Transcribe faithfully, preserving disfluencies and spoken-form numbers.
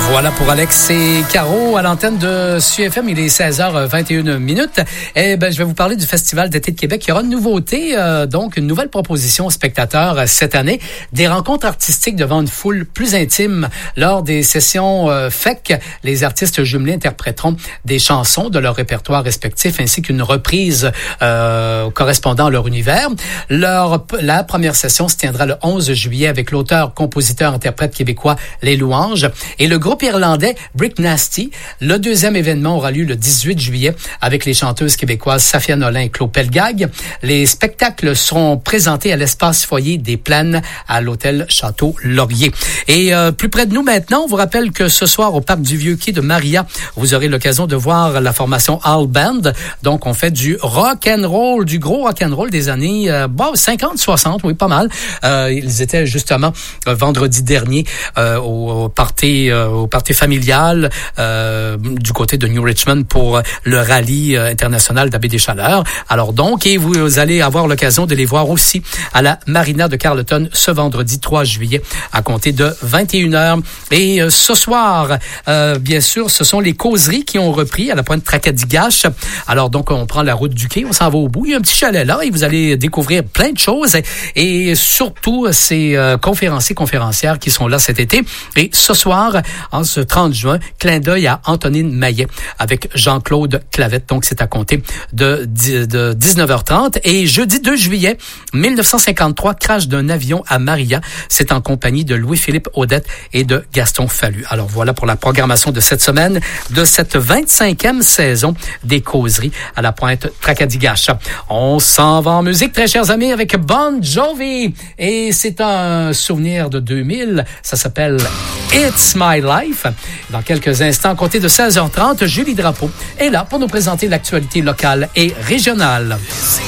Voilà pour Alex et Caro à l'antenne de S U F M. Il est seize heures vingt et une minutes. Eh ben, je vais vous parler du Festival d'été de Québec. Il y aura une nouveauté, euh, donc une nouvelle proposition aux spectateurs euh, cette année. Des rencontres artistiques devant une foule plus intime. Lors des sessions euh, F E C, les artistes jumelés interpréteront des chansons de leur répertoire respectif ainsi qu'une reprise euh, correspondant à leur univers. Leur, la première session se tiendra le onze juillet avec l'auteur, compositeur, interprète québécois Les Louanges et le groupe irlandais Brick Nasty. Le deuxième événement aura lieu le dix-huit juillet avec les chanteuses québécoises Safia Nolin et Claude Pelgag. Les spectacles seront présentés à l'espace foyer des Plaines à l'hôtel Château Laurier. Et euh, plus près de nous maintenant, on vous rappelle que ce soir au parc du Vieux-Quai de Maria, vous aurez l'occasion de voir la formation All Band. Donc on fait du rock and roll, du gros rock and roll des années euh, bon, cinquante, soixante, oui, pas mal. Euh, ils étaient justement euh, vendredi dernier euh, au, au party euh, au party familial euh, du côté de New Richmond pour le rallye euh, international d'Abbé des Chaleurs. Alors donc, et vous, vous allez avoir l'occasion de les voir aussi à la Marina de Carleton ce vendredi trois juillet à compter de vingt et une heures. Et euh, ce soir, euh, bien sûr, ce sont les causeries qui ont repris à la pointe Tracadie-Gache. Alors donc, on prend la route du quai, on s'en va au bout. Il y a un petit chalet là et vous allez découvrir plein de choses et, et surtout ces euh, conférenciers, conférencières qui sont là cet été. Et ce soir, en ce trente juin, clin d'œil à Antonine Maillet avec Jean-Claude Clavette. Donc, c'est à compter de, de dix-neuf heures trente. Et jeudi deux juillet mille neuf cent cinquante-trois, crash d'un avion à Maria. C'est en compagnie de Louis-Philippe Audette et de Gaston Fallu. Alors, voilà pour la programmation de cette semaine, de cette vingt-cinquième saison des causeries à la pointe Tracadie-Gache. On s'en va en musique, très chers amis, avec Bon Jovi. Et c'est un souvenir de deux mille. Ça s'appelle It's My Life. Dans quelques instants, à compter de seize heures trente, Julie Drapeau est là pour nous présenter l'actualité locale et régionale.